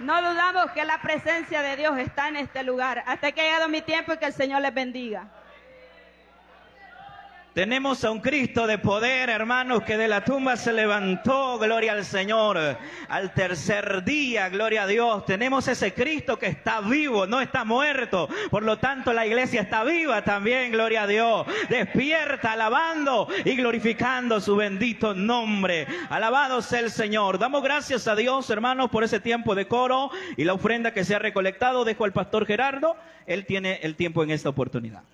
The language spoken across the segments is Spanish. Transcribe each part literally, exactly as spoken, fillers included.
No dudamos que la presencia de Dios está en este lugar. Hasta que ha llegado mi tiempo y que el Señor les bendiga. Tenemos a un Cristo de poder, hermanos, que de la tumba se levantó, gloria al Señor, al tercer día, gloria a Dios. Tenemos ese Cristo que está vivo, no está muerto. Por lo tanto, la iglesia está viva también, gloria a Dios. Despierta, alabando y glorificando su bendito nombre. Alabado sea el Señor. Damos gracias a Dios, hermanos, por ese tiempo de coro y la ofrenda que se ha recolectado. Dejo al pastor Gerardo, él tiene el tiempo en esta oportunidad.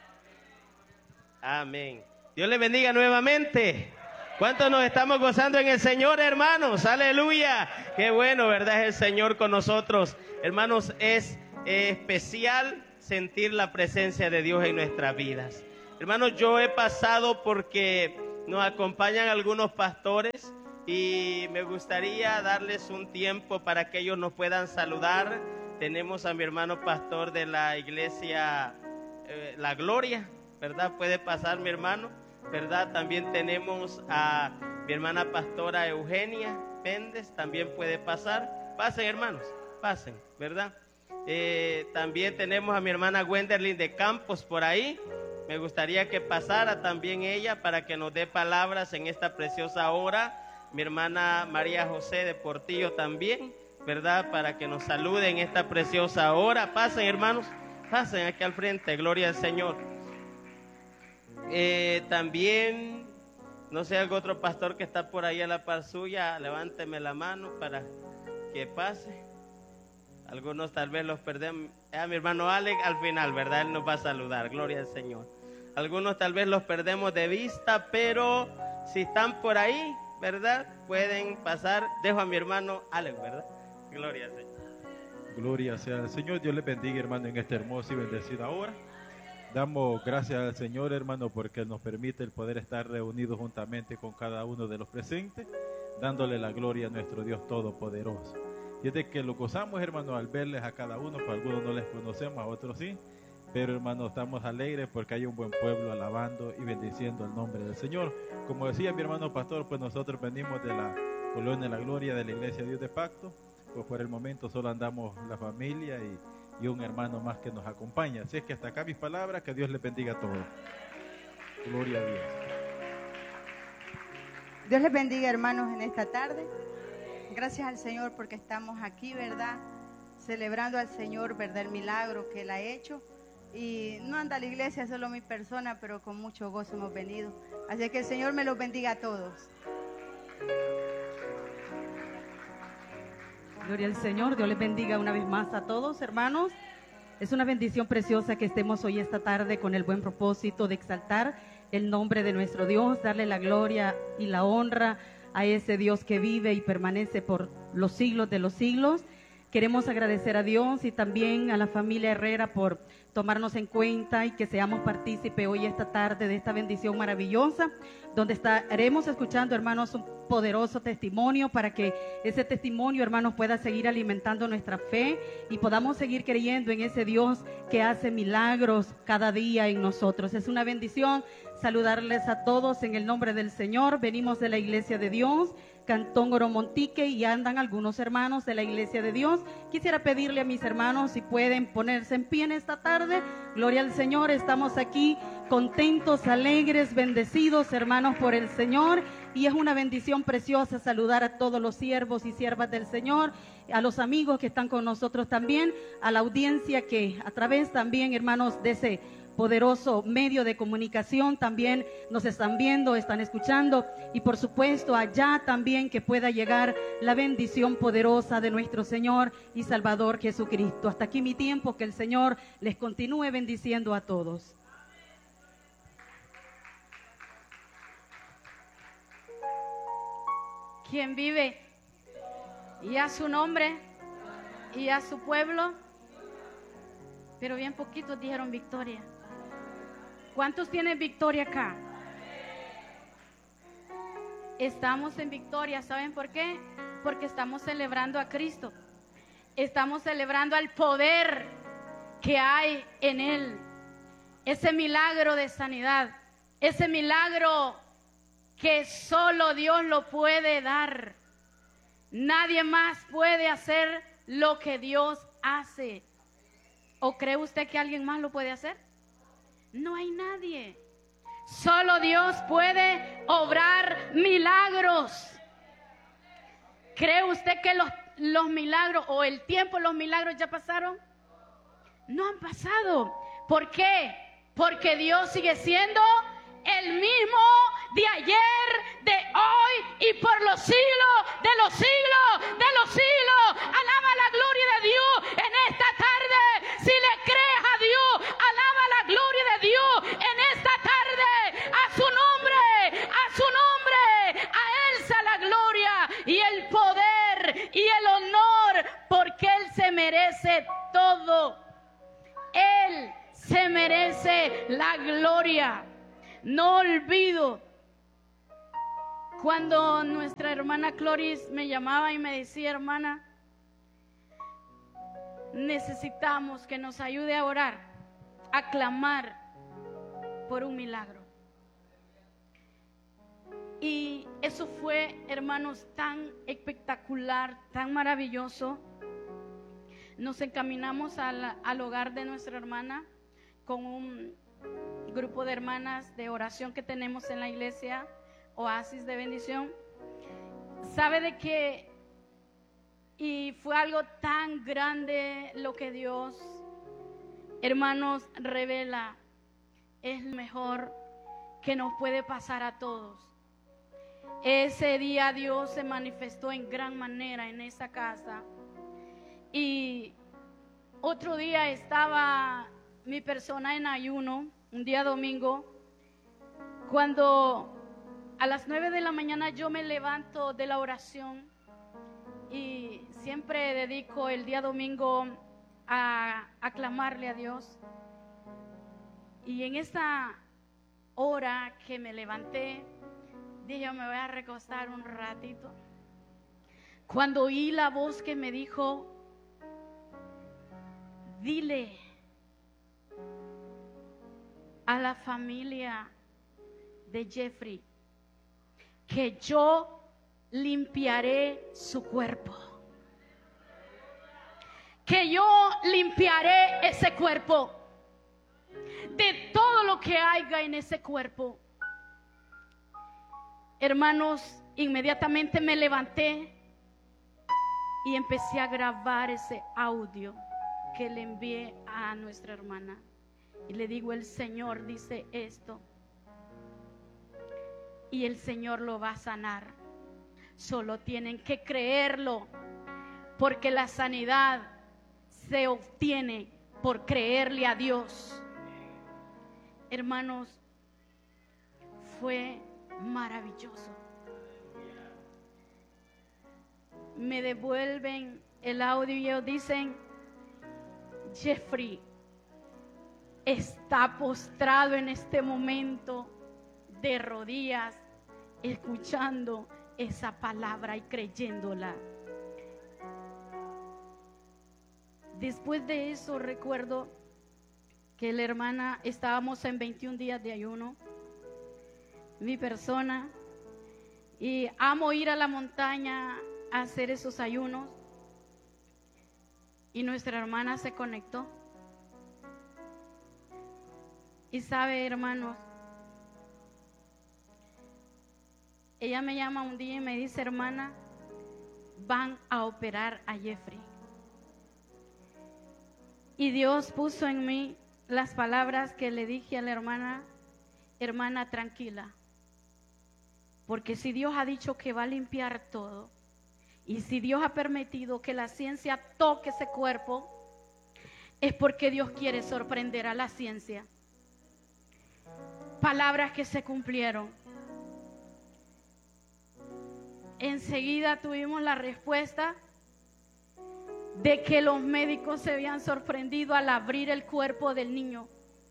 Amén. Dios les bendiga nuevamente. ¿Cuántos nos estamos gozando en el Señor, hermanos? Aleluya. Qué bueno, ¿verdad? Es el Señor con nosotros. Hermanos, es eh, especial sentir la presencia de Dios en nuestras vidas. Hermanos, yo he pasado porque nos acompañan algunos pastores y me gustaría darles un tiempo para que ellos nos puedan saludar. Tenemos a mi hermano pastor de la iglesia eh, La Gloria, ¿verdad? Puede pasar mi hermano, ¿verdad? También tenemos a mi hermana pastora Eugenia Méndez, también puede pasar. Pasen, hermanos, pasen, ¿verdad? Eh, también tenemos a mi hermana Wenderlin de Campos por ahí. Me gustaría que pasara también ella para que nos dé palabras en esta preciosa hora. Mi hermana María José de Portillo también, ¿verdad? Para que nos salude en esta preciosa hora. Pasen, hermanos, pasen aquí al frente, gloria al Señor. Eh, también, no sé, algún otro pastor que está por ahí a la par suya, levánteme la mano para que pase. Algunos tal vez los perdemos. A mi hermano Alex al final, ¿verdad? Él nos va a saludar, gloria al Señor. Algunos tal vez los perdemos de vista, pero si están por ahí, ¿verdad? Pueden pasar. Dejo a mi hermano Alex, ¿verdad? Gloria al Señor. Gloria sea al Señor. Dios les bendiga, hermano, en esta hermosa y bendecida hora. Damos gracias al Señor, hermano, porque nos permite el poder estar reunidos juntamente con cada uno de los presentes, dándole la gloria a nuestro Dios Todopoderoso. Y es de que lo gozamos, hermano, al verles a cada uno, pues a algunos no les conocemos, a otros sí, pero, hermano, estamos alegres porque hay un buen pueblo alabando y bendiciendo el nombre del Señor. Como decía mi hermano pastor, pues nosotros venimos de la Colonia La Gloria, de la Iglesia Dios de Pacto, pues por el momento solo andamos la familia y y un hermano más que nos acompaña. Así es que hasta acá mis palabras, que Dios les bendiga a todos. Gloria a Dios. Dios les bendiga, hermanos, en esta tarde. Gracias al Señor porque estamos aquí, ¿verdad? Celebrando al Señor, ¿verdad? El milagro que Él ha hecho. Y no anda a la iglesia solo mi persona, pero con mucho gozo hemos venido. Así que el Señor me los bendiga a todos. Gloria al Señor, Dios les bendiga una vez más a todos, hermanos. Es una bendición preciosa que estemos hoy esta tarde con el buen propósito de exaltar el nombre de nuestro Dios, darle la gloria y la honra a ese Dios que vive y permanece por los siglos de los siglos. Queremos agradecer a Dios y también a la familia Herrera por tomarnos en cuenta y que seamos partícipe hoy esta tarde de esta bendición maravillosa, donde estaremos escuchando, hermanos, un poderoso testimonio para que ese testimonio, hermanos, pueda seguir alimentando nuestra fe y podamos seguir creyendo en ese Dios que hace milagros cada día en nosotros. Es una bendición saludarles a todos en el nombre del Señor. Venimos de la Iglesia de Dios, Cantón Oromontique, y andan algunos hermanos de la Iglesia de Dios. Quisiera pedirle a mis hermanos si pueden ponerse en pie en esta tarde. Gloria al Señor, estamos aquí contentos, alegres, bendecidos, hermanos, por el Señor, y es una bendición preciosa saludar a todos los siervos y siervas del Señor, a los amigos que están con nosotros también, a la audiencia que a través también, hermanos, de ese poderoso medio de comunicación también nos están viendo, están escuchando, y por supuesto allá también que pueda llegar la bendición poderosa de nuestro Señor y Salvador Jesucristo. Hasta aquí mi tiempo, que el Señor les continúe bendiciendo a todos. Quien vive y a su nombre y a su pueblo, pero bien poquitos dijeron victoria. ¿Cuántos tienen victoria acá? Estamos en victoria, ¿saben por qué? Porque estamos celebrando a Cristo. Estamos celebrando al poder que hay en Él. Ese milagro de sanidad, ese milagro que solo Dios lo puede dar. Nadie más puede hacer lo que Dios hace. ¿O cree usted que alguien más lo puede hacer? No hay nadie. Solo Dios puede obrar milagros. ¿Cree usted que los, los milagros o el tiempo de los milagros ya pasaron? No han pasado. ¿Por qué? Porque Dios sigue siendo el mismo de ayer, de hoy y por los siglos de los siglos de los siglos. Alaba la gloria de Dios en esta tarde. Si le crees a Dios, alaba la gloria de Dios en esta tarde. A su nombre, a su nombre, a Él sea la gloria y el poder y el honor, porque Él se merece todo. Él se merece la gloria. No olvido cuando nuestra hermana Cloris me llamaba y me decía: hermana, necesitamos que nos ayude a orar, a clamar por un milagro. Y eso fue, hermanos, tan espectacular, tan maravilloso. Nos encaminamos al, al hogar de nuestra hermana con un grupo de hermanas de oración que tenemos en la iglesia, Oasis de Bendición. Sabe de que, y fue algo tan grande lo que Dios, hermanos, revela, es lo mejor que nos puede pasar a todos. Ese día Dios se manifestó en gran manera en esa casa. Y otro día estaba mi persona en ayuno, un día domingo, cuando a las nueve de la mañana yo me levanto de la oración y siempre dedico el día domingo a aclamarle a Dios. Y en esta hora que me levanté, dije: me voy a recostar un ratito. Cuando oí la voz que me dijo: dile a la familia de Jeffrey que yo limpiaré su cuerpo, que yo limpiaré ese cuerpo de todo lo que haya en ese cuerpo. Hermanos, inmediatamente me levanté y empecé a grabar ese audio que le envié a nuestra hermana. Y le digo: el Señor dice esto y el Señor lo va a sanar. Solo tienen que creerlo, porque la sanidad se obtiene por creerle a Dios. Hermanos, fue maravilloso. Me devuelven el audio y ellos dicen: Jeffrey está postrado en este momento de rodillas, escuchando esa palabra y creyéndola. Después de eso recuerdo que la hermana, estábamos en veintiún días de ayuno, mi persona, y amo ir a la montaña a hacer esos ayunos, y nuestra hermana se conectó. Y sabe, hermanos, ella me llama un día y me dice: hermana, van a operar a Jeffrey. Y Dios puso en mí las palabras que le dije a la hermana: hermana, tranquila, porque si Dios ha dicho que va a limpiar todo, y si Dios ha permitido que la ciencia toque ese cuerpo, es porque Dios quiere sorprender a la ciencia. Palabras que se cumplieron. Enseguida tuvimos la respuesta de que los médicos se habían sorprendido al abrir el cuerpo del niño.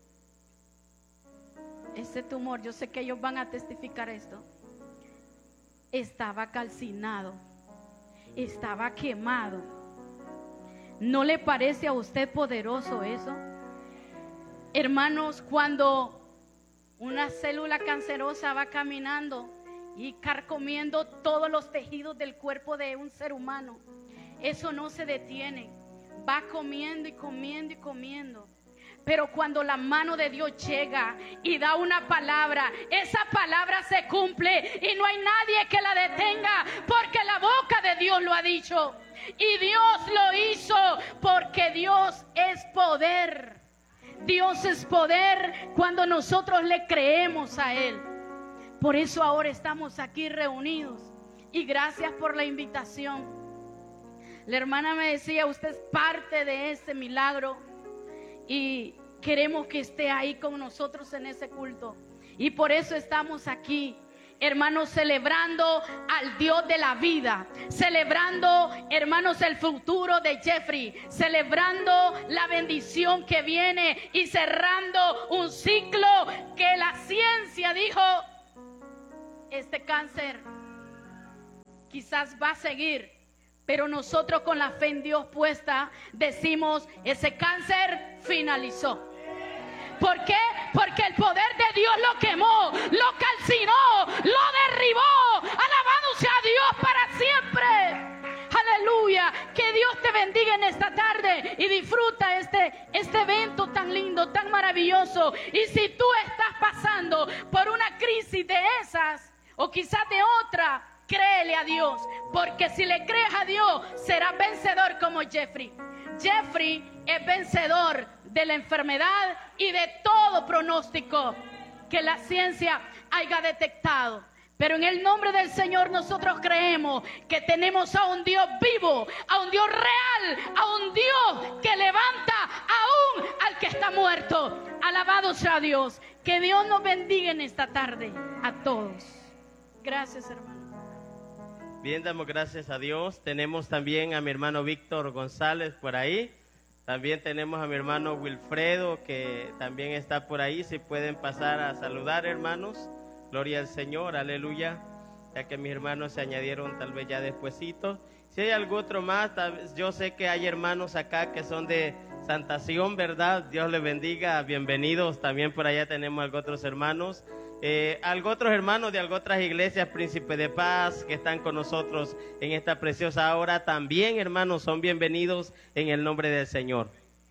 Ese tumor, yo sé que ellos van a testificar esto, estaba calcinado, estaba quemado. ¿No le parece a usted poderoso eso? Hermanos, cuando una célula cancerosa va caminando y carcomiendo todos los tejidos del cuerpo de un ser humano, eso no se detiene. Va comiendo y comiendo y comiendo. Pero cuando la mano de Dios llega y da una palabra, esa palabra se cumple y no hay nadie que la detenga, porque la boca de Dios lo ha dicho. Y Dios lo hizo porque Dios es poder. Dios es poder cuando nosotros le creemos a Él. Por eso ahora estamos aquí reunidos. Y gracias por la invitación. La hermana me decía, usted es parte de ese milagro. Y queremos que esté ahí con nosotros en ese culto. Y por eso estamos aquí, hermanos, celebrando al Dios de la vida. Celebrando, hermanos, el futuro de Jeffrey. Celebrando la bendición que viene. Y cerrando un ciclo que la ciencia dijo, este cáncer quizás va a seguir. Pero nosotros con la fe en Dios puesta decimos, ese cáncer finalizó. ¿Por qué? Porque el poder de Dios lo quemó, lo calcinó, lo derribó. Alabado sea Dios para siempre. Aleluya. Que Dios te bendiga en esta tarde y disfruta este, este evento tan lindo, tan maravilloso. Y si tú estás pasando por una crisis de esas o quizás de otra, créele a Dios, porque si le crees a Dios, serás vencedor como Jeffrey. Jeffrey es vencedor de la enfermedad y de todo pronóstico que la ciencia haya detectado. Pero en el nombre del Señor nosotros creemos que tenemos a un Dios vivo, a un Dios real, a un Dios que levanta aún al que está muerto. Alabado sea Dios. Que Dios nos bendiga en esta tarde a todos. Gracias, hermano. Bien, damos gracias a Dios. Tenemos también a mi hermano Víctor González por ahí. También tenemos a mi hermano Wilfredo, que también está por ahí. Si pueden pasar a saludar, hermanos. Gloria al Señor, aleluya. Ya que mis hermanos se añadieron tal vez ya despuesito. Si hay algún otro más, tal vez, yo sé que hay hermanos acá que son de Santa Sion, ¿verdad? Dios les bendiga, bienvenidos. También por allá tenemos algo otros hermanos. Eh, algo otros hermanos de algo otras iglesias, Príncipe de Paz, que están con nosotros en esta preciosa hora. También, hermanos, son bienvenidos en el nombre del Señor.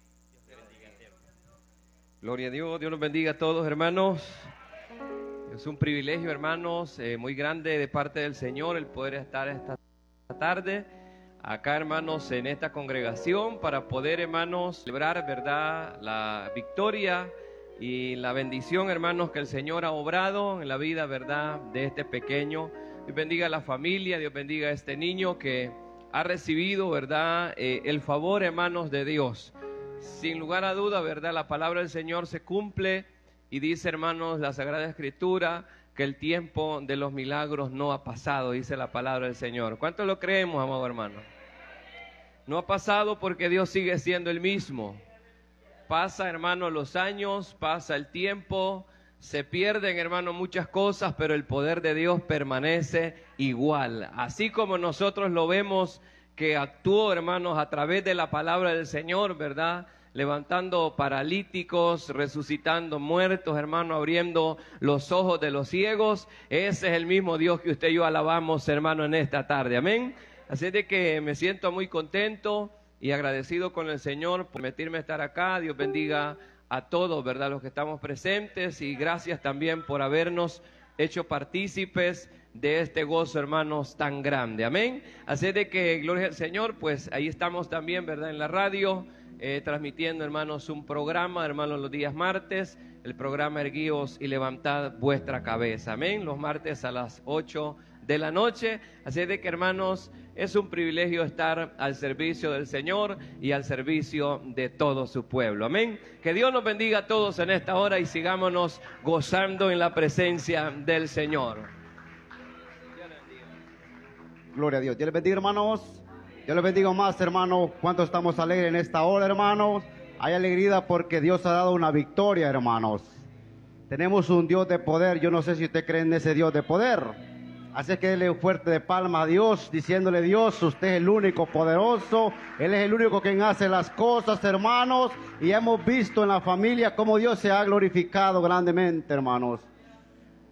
Gloria a Dios, Dios los bendiga a todos, hermanos. Es un privilegio, hermanos, eh, muy grande de parte del Señor el poder estar esta tarde acá, hermanos, en esta congregación para poder, hermanos, celebrar, ¿verdad?, la victoria y la bendición, hermanos, que el Señor ha obrado en la vida, ¿verdad?, de este pequeño. Dios bendiga a la familia, Dios bendiga a este niño que ha recibido, ¿verdad?, eh, el favor, hermanos, de Dios. Sin lugar a duda, ¿verdad?, la palabra del Señor se cumple y dice, hermanos, la Sagrada Escritura, que el tiempo de los milagros no ha pasado, dice la palabra del Señor. ¿Cuánto lo creemos, amado hermano? No ha pasado porque Dios sigue siendo el mismo. Pasa, hermano, los años, pasa el tiempo, se pierden, hermano, muchas cosas, pero el poder de Dios permanece igual. Así como nosotros lo vemos que actuó, hermanos, a través de la palabra del Señor, ¿verdad?, levantando paralíticos, resucitando muertos, hermano, abriendo los ojos de los ciegos. Ese es el mismo Dios que usted y yo alabamos, hermano, en esta tarde. Amén. Así de que me siento muy contento y agradecido con el Señor por permitirme estar acá. Dios bendiga a todos, ¿verdad?, los que estamos presentes, y gracias también por habernos hecho partícipes de este gozo, hermanos, tan grande. Amén. Así de que, gloria al Señor, pues ahí estamos también, ¿verdad?, en la radio, eh, transmitiendo, hermanos, un programa, hermanos, los días martes, el programa Erguíos y Levantad Vuestra Cabeza. Amén. Los martes a las ocho de la noche. Así de que, hermanos, es un privilegio estar al servicio del Señor y al servicio de todo su pueblo. Amén. Que Dios nos bendiga a todos en esta hora y sigámonos gozando en la presencia del Señor. Gloria a Dios. Dios les bendiga, hermanos. Dios les bendiga más, hermanos. ¿Cuántos estamos alegres en esta hora, hermanos? Hay alegría porque Dios ha dado una victoria, hermanos. Tenemos un Dios de poder. Yo no sé si usted cree en ese Dios de poder. Así que déle un fuerte de palma a Dios, diciéndole: Dios, usted es el único poderoso, Él es el único quien hace las cosas, hermanos, y hemos visto en la familia cómo Dios se ha glorificado grandemente, hermanos.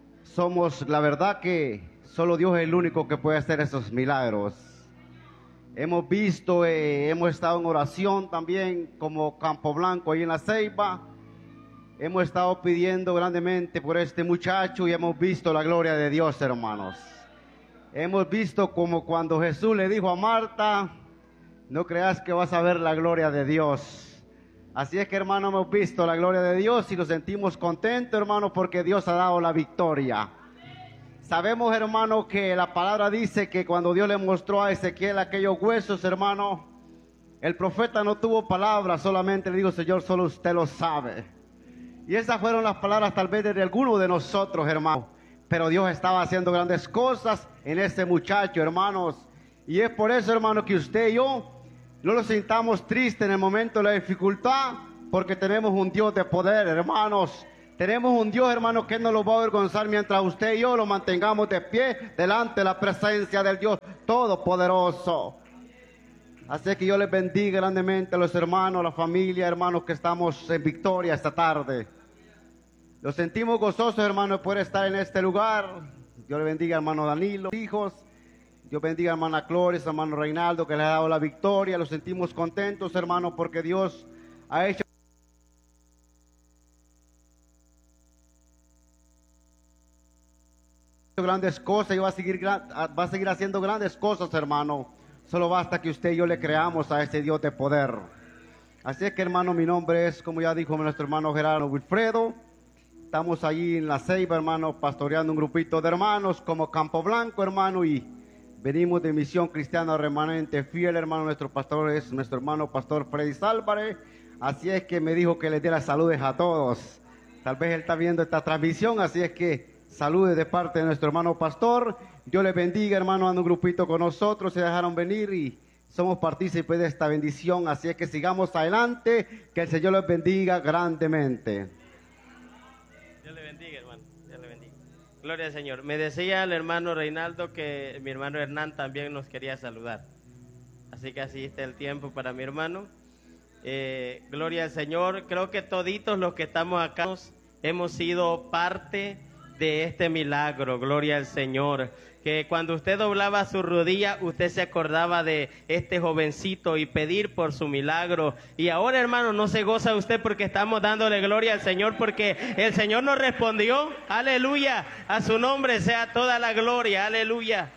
Somos, la verdad que solo Dios es el único que puede hacer esos milagros. Hemos visto, eh, hemos estado en oración también como Campo Blanco ahí en la Ceiba. Hemos estado pidiendo grandemente por este muchacho y hemos visto la gloria de Dios, hermanos. Hemos visto como cuando Jesús le dijo a Marta, no creas que vas a ver la gloria de Dios. Así es que, hermano, hemos visto la gloria de Dios y nos sentimos contentos, hermano, porque Dios ha dado la victoria. Sabemos, hermano, que la palabra dice que cuando Dios le mostró a Ezequiel aquellos huesos, hermano, el profeta no tuvo palabras, solamente le dijo, Señor, solo usted lo sabe. Y esas fueron las palabras tal vez de alguno de nosotros, hermano. Pero Dios estaba haciendo grandes cosas en este muchacho, hermanos. Y es por eso, hermano, que usted y yo no nos sintamos tristes en el momento de la dificultad, porque tenemos un Dios de poder, hermanos. Tenemos un Dios, hermano, que no lo va a avergonzar mientras usted y yo lo mantengamos de pie delante de la presencia del Dios Todopoderoso. Así que yo les bendiga grandemente a los hermanos, a la familia, hermanos, que estamos en victoria esta tarde. Nos sentimos gozosos, hermano, de poder estar en este lugar. Dios le bendiga, hermano Danilo, hijos. Dios bendiga, hermana Cloris, hermano Reinaldo, que le ha dado la victoria. Los sentimos contentos, hermano, porque Dios ha hecho grandes cosas y va a seguir, va a seguir haciendo grandes cosas, hermano. Solo basta que usted y yo le creamos a ese Dios de poder. Así es que, hermano, mi nombre es, como ya dijo nuestro hermano Gerardo Wilfredo. Estamos allí en la Ceiba, hermano, pastoreando un grupito de hermanos como Campo Blanco, hermano, y venimos de Misión Cristiana Remanente Fiel, hermano. Nuestro pastor es nuestro hermano pastor Freddy Álvarez. Así es que me dijo que les diera saludes a todos. Tal vez él está viendo esta transmisión, así es que saludes de parte de nuestro hermano pastor. Dios les bendiga, hermano, ando un grupito con nosotros, se dejaron venir y somos partícipes de esta bendición. Así es que sigamos adelante, que el Señor les bendiga grandemente. Dios le bendiga, hermano. Dios le bendiga. Gloria al Señor. Me decía el hermano Reinaldo que mi hermano Hernán también nos quería saludar. Así que así está el tiempo para mi hermano. Eh, gloria al Señor. Creo que toditos los que estamos acá hemos sido parte de este milagro. Gloria al Señor. Que cuando usted doblaba su rodilla, usted se acordaba de este jovencito y pedir por su milagro. Y ahora, hermano, no se goza usted porque estamos dándole gloria al Señor, porque el Señor nos respondió. Aleluya. A su nombre sea toda la gloria. Aleluya.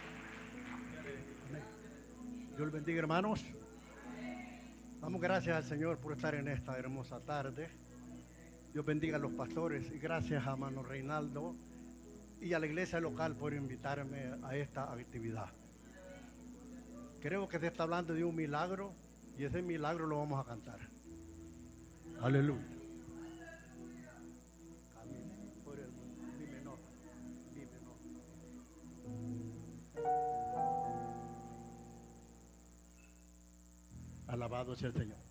Dios les bendiga, hermanos. Damos gracias al Señor por estar en esta hermosa tarde. Dios bendiga a los pastores y gracias a hermano Reinaldo y a la iglesia local por invitarme a esta actividad. Creo que se está hablando de un milagro y ese milagro lo vamos a cantar. Aleluya. Por el mi menor, mi menor. Alabado sea el Señor.